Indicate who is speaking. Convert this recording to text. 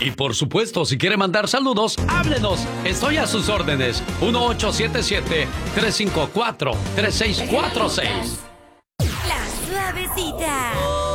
Speaker 1: Y por supuesto, si quiere mandar saludos, háblenos. Estoy a sus órdenes. 1877-354-3646.
Speaker 2: La Suavecita.